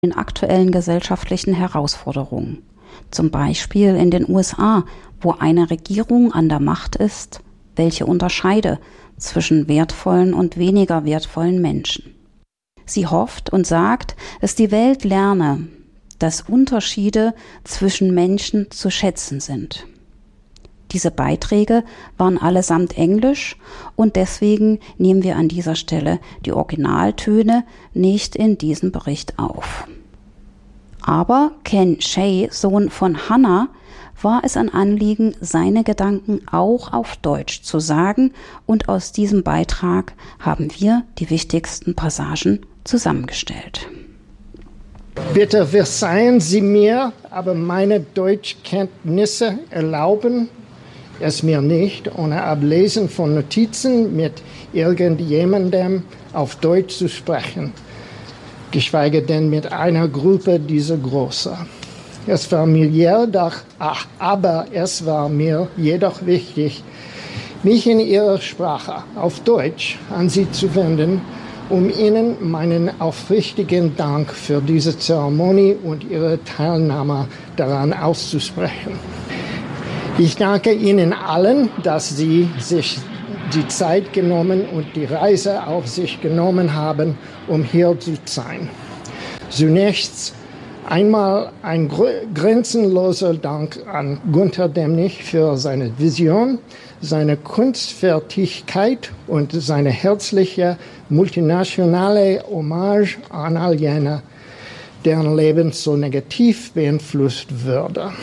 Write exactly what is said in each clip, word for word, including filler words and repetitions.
den aktuellen gesellschaftlichen Herausforderungen. Zum Beispiel in den U S A, wo eine Regierung an der Macht ist, welche unterscheide zwischen wertvollen und weniger wertvollen Menschen. Sie hofft und sagt, dass die Welt lerne, dass Unterschiede zwischen Menschen zu schätzen sind. Diese Beiträge waren allesamt Englisch und deswegen nehmen wir an dieser Stelle die Originaltöne nicht in diesem Bericht auf. Aber Ken Shea, Sohn von Hannah, war es ein Anliegen, seine Gedanken auch auf Deutsch zu sagen, und aus diesem Beitrag haben wir die wichtigsten Passagen zusammengestellt. Bitte verzeihen Sie mir, aber meine Deutschkenntnisse erlauben es mir nicht, ohne Ablesen von Notizen mit irgendjemandem auf Deutsch zu sprechen, geschweige denn mit einer Gruppe dieser Größe. Es war mir jedoch, ach, aber es war mir jedoch wichtig, mich in ihrer Sprache auf Deutsch an Sie zu wenden, um Ihnen meinen aufrichtigen Dank für diese Zeremonie und Ihre Teilnahme daran auszusprechen. Ich danke Ihnen allen, dass Sie sich die Zeit genommen und die Reise auf sich genommen haben, um hier zu sein. Zunächst einmal ein grenzenloser Dank an Günther Demnig für seine Vision, seine Kunstfertigkeit und seine herzliche multinationale Hommage an all jene, deren Leben so negativ beeinflusst würde.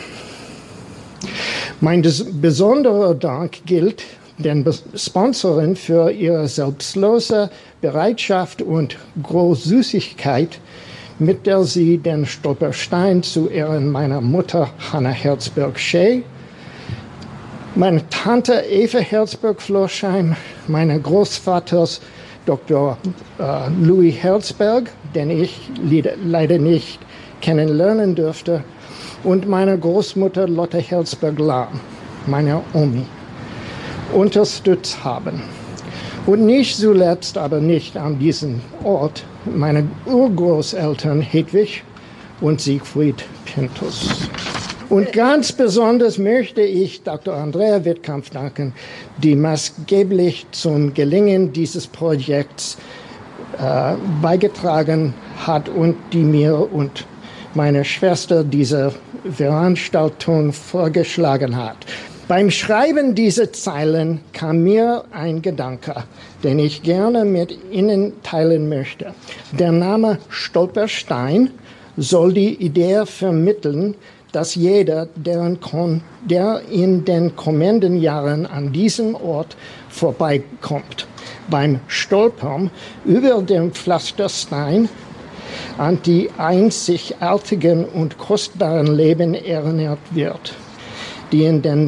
Mein besonderer Dank gilt den Sponsoren für ihre selbstlose Bereitschaft und Großzügigkeit, mit der sie den Stolperstein zu Ehren meiner Mutter Hannah Herzberg-Shea, meine Tante Eva Herzberg-Florsheim, meines Großvaters Doktor äh, Louis Herzberg, den ich leider nicht kennenlernen durfte, und meine Großmutter Lotte Herzberg-Lahm, meine Omi, unterstützt haben. Und nicht zuletzt, aber nicht an diesem Ort, meine Urgroßeltern Hedwig und Siegfried Pintus. Und ganz besonders möchte ich Doktor Andrea Wittkampf danken, die maßgeblich zum Gelingen dieses Projekts äh, beigetragen hat und die mir und meine Schwester diese Veranstaltung vorgeschlagen hat. Beim Schreiben dieser Zeilen kam mir ein Gedanke, den ich gerne mit Ihnen teilen möchte. Der Name Stolperstein soll die Idee vermitteln, dass jeder, der in den kommenden Jahren an diesem Ort vorbeikommt, beim Stolpern über den Pflasterstein an die einzigartigen und kostbaren Leben erinnert wird, die in den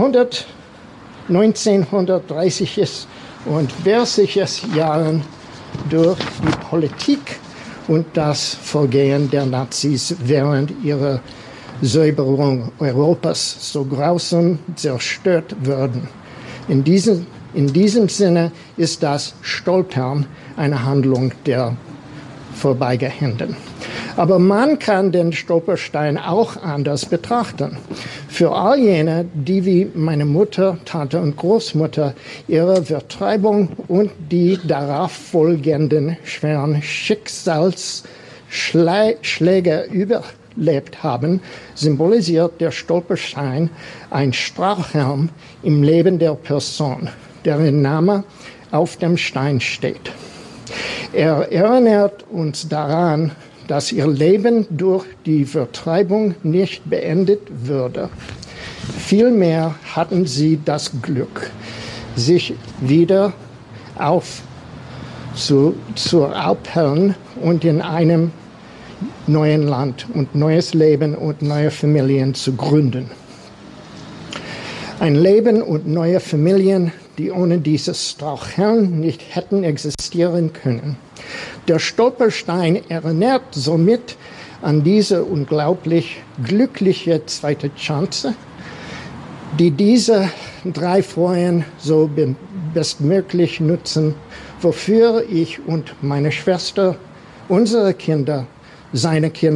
neunzehnhundertdreißiger und vierziger Jahren durch die Politik und das Vorgehen der Nazis während ihrer Säuberung Europas so grausam zerstört wurden. In diesem, in diesem Sinne ist das Stolpern eine Handlung der Vorbeigehenden. Aber man kann den Stolperstein auch anders betrachten. Für all jene, die wie meine Mutter, Tante und Großmutter ihre Vertreibung und die darauf folgenden schweren Schicksalsschläge überlebt haben, symbolisiert der Stolperstein ein Strauchhelm im Leben der Person, deren Name auf dem Stein steht. Er erinnert uns daran, dass ihr Leben durch die Vertreibung nicht beendet würde. Vielmehr hatten sie das Glück, sich wieder auf zu, zu aufhellen und in einem neuen Land und neues Leben und neue Familien zu gründen. Ein Leben und neue Familien, die ohne dieses Strauchhelm nicht hätten existieren können. Der Stolperstein erinnert somit an diese unglaublich glückliche zweite Chance, die diese drei Frauen so bestmöglich nutzen, wofür ich und meine Schwester, unsere Kinder, seine Kinder